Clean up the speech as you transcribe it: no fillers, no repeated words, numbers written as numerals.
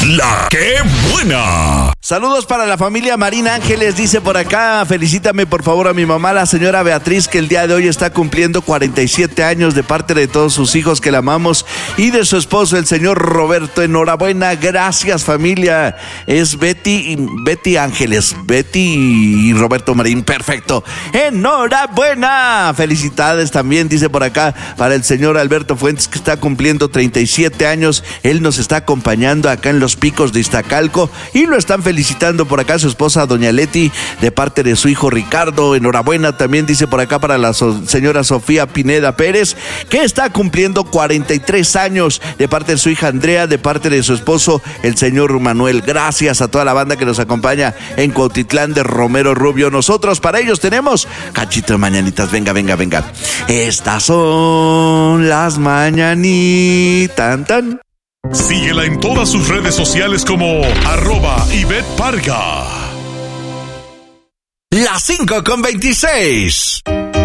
La que buena. Saludos para la familia Marina Ángeles, dice por acá, felicítame por favor a mi mamá, la señora Beatriz, que el día de hoy está cumpliendo 47 años, de parte de todos sus hijos que la amamos y de su esposo, el señor Roberto. Enhorabuena, gracias familia. Es Betty Ángeles, Betty y Roberto Marín, perfecto. Enhorabuena, felicidades también, dice por acá, para el señor Alberto Fuentes, que está cumpliendo 37 años. Él nos está acompañando acá en Los Picos de Iztacalco y lo están felicitando por acá su esposa doña Leti, de parte de su hijo Ricardo. Enhorabuena también, dice por acá, para la señora Sofía Pineda Pérez, que está cumpliendo 43 años, de parte de su hija Andrea, de parte de su esposo el señor Manuel. Gracias a toda la banda que nos acompaña en Cuautitlán de Romero Rubio. Nosotros para ellos tenemos cachito de mañanitas. Venga. Estas son las mañanitas. Tan. Síguela en todas sus redes sociales como @Ivette Parga. Las 5:26.